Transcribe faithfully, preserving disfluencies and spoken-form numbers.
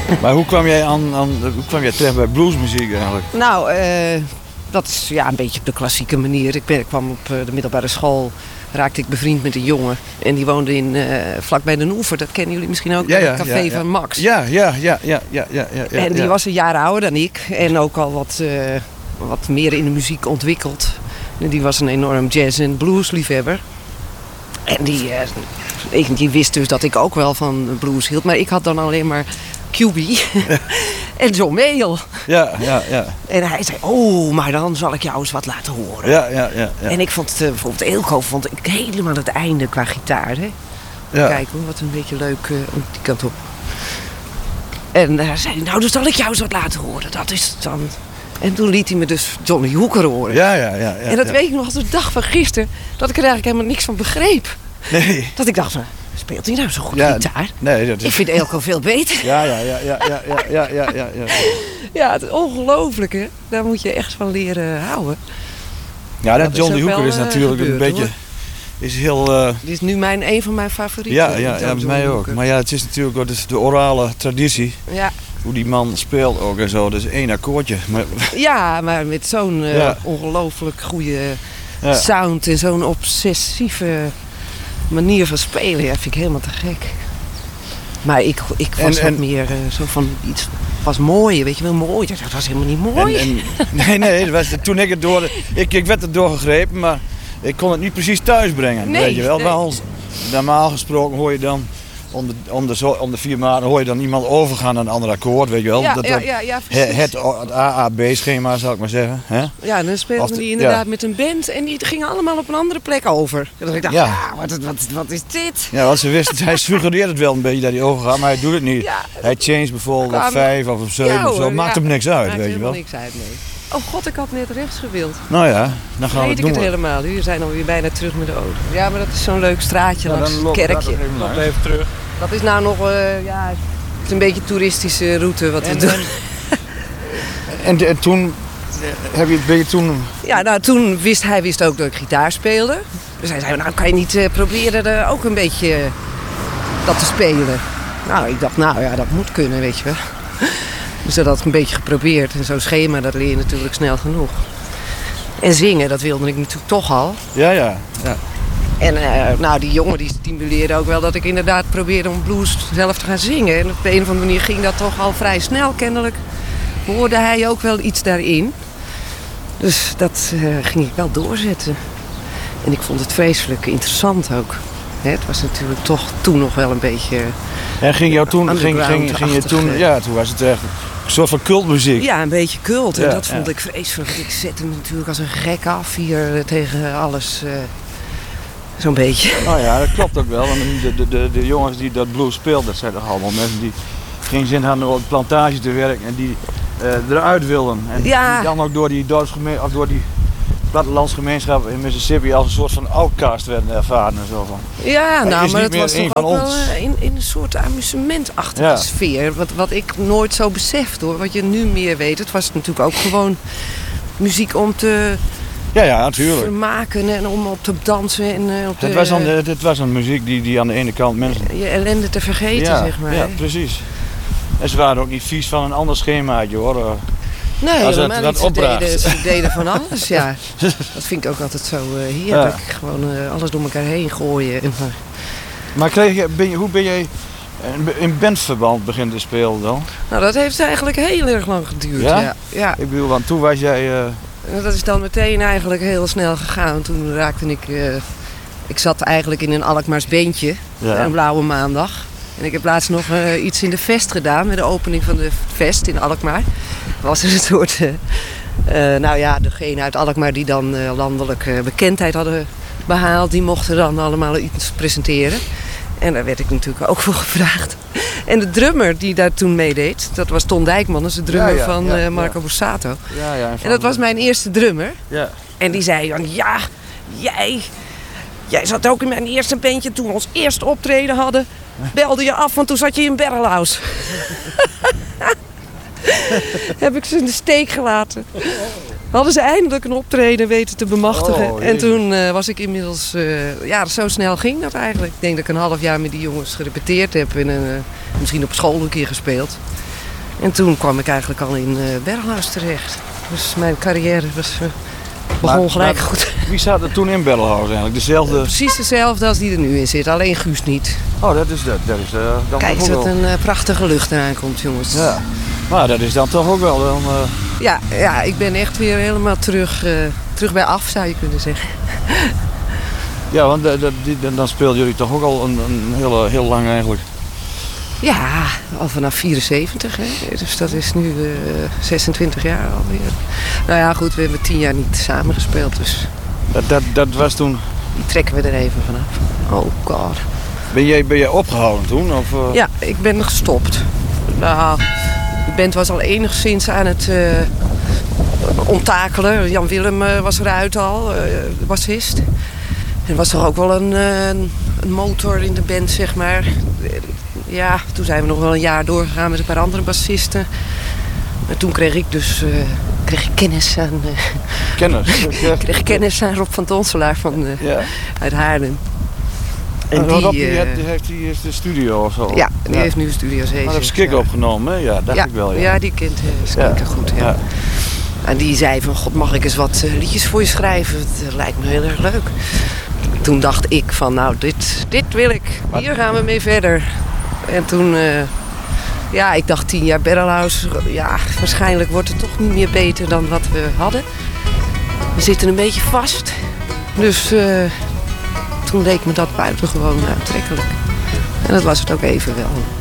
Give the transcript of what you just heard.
Maar hoe kwam jij, aan, aan, hoe kwam jij terecht bij bluesmuziek eigenlijk? Nou, uh, dat is ja, een beetje op de klassieke manier. Ik, ben, ik kwam op uh, de middelbare school, raakte ik bevriend met een jongen. En die woonde in, uh, vlakbij de Oever. Dat kennen jullie misschien ook, ja, ja, het café ja, ja. van Max. Ja, ja, ja, ja, ja, ja, ja. En die ja. was een jaar ouder dan ik. En ook al wat, uh, wat meer in de muziek ontwikkeld. En die was een enorm jazz- en bluesliefhebber. En die, uh, ik, die wist dus dat ik ook wel van blues hield. Maar ik had dan alleen maar Q B en John Mayall. Ja, ja, ja. En hij zei, oh, maar dan zal ik jou eens wat laten horen. Ja, ja, ja. ja. En ik vond uh, bijvoorbeeld Eelco vond ik helemaal het einde qua gitaar. Hè? Ja. Kijk hoor, wat een beetje leuk uh, om die kant op. En daar uh, zei hij, nou, dan zal ik jou eens wat laten horen. Dat is dan... En toen liet hij me dus Johnny Hooker horen. Ja, ja, ja. ja en dat ja. weet ik nog als de dag van gisteren, dat ik er eigenlijk helemaal niks van begreep. Nee. Dat ik dacht, speelt hij nou zo goed ja, gitaar? Nee, dat is... Ik vind Eelco veel beter. Ja, ja, ja, ja, ja, ja, ja, ja, ja, ja. Ja, het is ongelooflijk, hè. Daar moet je echt van leren houden. Ja, dat, dat Johnny Hooker is wel, natuurlijk gebeurd, een beetje... Hoor. Is heel... Uh... Die is nu mijn, een van mijn favorieten. Ja, ja, ja mij ook. Hooker. Maar ja, het is natuurlijk ook dus de orale traditie. Ja. Hoe die man speelt ook en zo. Dus één akkoordje. Maar... Ja, maar met zo'n uh, ja. ongelooflijk goede ja. sound en zo'n obsessieve manier van spelen. Ja, vind ik helemaal te gek. Maar ik, ik was en, wat en... meer uh, zo van iets... was mooi, weet je wel, mooi. Dat was helemaal niet mooi. En, en, nee, nee, dat was, toen ik het door... Ik, ik werd er doorgegrepen, maar ik kon het niet precies thuis brengen. Nee, weet je wel. nee. Wel, normaal gesproken hoor je dan... Om de, om, de, om de vier maanden hoor je dan iemand overgaan naar een ander akkoord, weet je wel. Ja, dat, ja, dat, ja, ja, het, het, het A A B-schema, zou ik maar zeggen. Hè? Ja, dan speelden die inderdaad ja. met een band en die gingen allemaal op een andere plek over. En dan ik dacht, ja, ja wat, wat, wat is dit? Ja, want ze wist, hij suggereert het wel een beetje dat hij overgaat, maar hij doet het niet. Ja, hij change bijvoorbeeld op vijf of op zeven ja, of zo. Maakt ja, hem niks uit, maakt weet je wel. niks uit, nee. Oh god, ik had net rechts gewild. Nou ja, dan gaan we het doen. Weet ik het helemaal. Jullie zijn alweer bijna terug met de auto. Ja, maar dat is zo'n leuk straatje langs het kerkje. Loop even terug. Dat is nou nog, uh, ja, het is een beetje een toeristische route wat we en, doen. En, en, en toen, heb je, ben je toen... Ja, nou toen wist hij wist ook dat ik gitaar speelde. Dus hij zei, nou kan je niet uh, proberen uh, ook een beetje uh, dat te spelen. Nou, ik dacht, nou ja, dat moet kunnen, weet je wel. Dus dat had ik een beetje geprobeerd. En zo'n schema, dat leer je natuurlijk snel genoeg. En zingen, dat wilde ik natuurlijk toch al. Ja, ja, ja. En uh, nou, die jongen die stimuleerde ook wel dat ik inderdaad probeerde om blues zelf te gaan zingen. En op de een of andere manier ging dat toch al vrij snel. Kennelijk hoorde hij ook wel iets daarin. Dus dat uh, ging ik wel doorzetten. En ik vond het vreselijk interessant ook. Hè, het was natuurlijk toch toen nog wel een beetje... En ging jou toen, ging, ging, ging je toen, ja, toen was het echt een soort van cultmuziek. Ja, een beetje cult. En ja, dat vond ja. ik vreselijk. Ik zette me natuurlijk als een gek af hier tegen alles... Uh, Zo'n beetje. Nou ja, dat klopt ook wel. Want de, de, de, de jongens die dat blues speelden, dat zijn toch allemaal mensen die geen zin hadden om op de plantage te werken en die uh, eruit wilden. En ja. die dan ook door die dorpsgemeen, of door die plattelandsgemeenschap in Mississippi als een soort van outcast werden ervaren en zo van. Ja, nou, maar, maar het was toch ook ons. wel uh, in, in een soort amusementachtige ja. sfeer. Wat, wat ik nooit zo besefte hoor. Wat je nu meer weet. Het was natuurlijk ook gewoon muziek om te... Ja, ja, natuurlijk. Vermaken en om op te dansen. En, uh, op de, het, was dan, het was een muziek die, die aan de ene kant mensen... Je ellende te vergeten, ja, zeg maar. Ja, precies. En ze waren ook niet vies van een ander schemaatje, hoor. Nee, als helemaal het, niet. Dat ze, deden, ze deden van alles, ja. Dat vind ik ook altijd zo uh, heerlijk. Ja. Gewoon uh, alles door elkaar heen gooien. En, uh. Maar kreeg je, ben je, hoe ben jij in bandverband beginnen te spelen dan? Nou, dat heeft eigenlijk heel erg lang geduurd, ja. ja. ja. Ik bedoel, want toen was jij... Uh... Dat is dan meteen eigenlijk heel snel gegaan. Toen raakte ik... Uh, ik zat eigenlijk in een Alkmaars beentje. Ja. Een blauwe maandag. En ik heb laatst nog uh, iets in de Vest gedaan. Met de opening van de Vest in Alkmaar. Was er een soort... Uh, uh, nou ja, degene uit Alkmaar die dan uh, landelijk uh, bekendheid hadden behaald. Die mochten dan allemaal iets presenteren. En daar werd ik natuurlijk ook voor gevraagd. En de drummer die daar toen meedeed, dat was Ton Dijkman, dat is de drummer ja, ja, van ja, uh, Marco ja. Borsato. Ja, ja, en, en dat was mijn eerste drummer. Ja. En die zei dan, ja, jij, jij zat ook in mijn eerste bandje toen we ons eerste optreden hadden. Belde je af, want toen zat je in Barrelhouse. Heb ik ze in de steek gelaten. Hadden ze eindelijk een optreden weten te bemachtigen. Oh, en toen uh, was ik inmiddels... Uh, ja, zo snel ging dat eigenlijk. Ik denk dat ik een half jaar met die jongens gerepeteerd heb. En uh, misschien op school een keer gespeeld. En toen kwam ik eigenlijk al in uh, Berghuis terecht. Dus mijn carrière was, uh, begon maar, gelijk maar, goed. Wie zat er toen in Berghuis eigenlijk? Dezelfde... Uh, precies dezelfde als die er nu in zit, alleen Guus niet. Oh, dat is dat. dat is, uh, dan Kijk eens wat een uh, prachtige lucht eraan komt, jongens. Ja. Maar dat is dan toch ook wel... Dan, uh... ja, ja, ik ben echt weer helemaal terug, uh, terug bij af, zou je kunnen zeggen. Ja, want dat, die, dan speelden jullie toch ook al een, een heel, heel lang eigenlijk. Ja, al vanaf vierenzeventig. Hè? Dus dat is nu uh, zesentwintig jaar alweer. Nou ja, goed, we hebben tien jaar niet samen gespeeld. Dus dat, dat, dat was toen... Die trekken we er even vanaf. Oh god. Ben jij, ben jij opgehouden toen? Of, uh... Ja, ik ben gestopt. Nou, de band was al enigszins aan het uh, onttakelen. Jan Willem uh, was eruit al, uh, de bassist. Er was toch ook wel een, uh, een motor in de band, zeg maar. Ja, toen zijn we nog wel een jaar doorgegaan met een paar andere bassisten. En toen kreeg ik dus uh, kreeg ik kennis aan... Uh, kennis? kreeg ik kennis aan Rob van Tonselaar van, uh, ja. uit Haarlem. En die, Rob, die, uh, heeft, die heeft die heeft de studio of zo? Ja, die ja. heeft nu een studio zeven. Maar dat heeft Skik ja. opgenomen, hè? Ja, dacht ja, ik wel. Ja, ja die kent uh, Skik ja. goed. Ja. Ja. En die zei van, god, mag ik eens wat uh, liedjes voor je schrijven? Dat lijkt me heel erg leuk. Toen dacht ik van, nou, dit, dit wil ik. Hier gaan we mee verder. En toen, uh, ja, ik dacht tien jaar Berghuis. Ja, waarschijnlijk wordt het toch niet meer beter dan wat we hadden. We zitten een beetje vast. Dus uh, toen leek me dat buitengewoon aantrekkelijk. En dat was het ook even wel.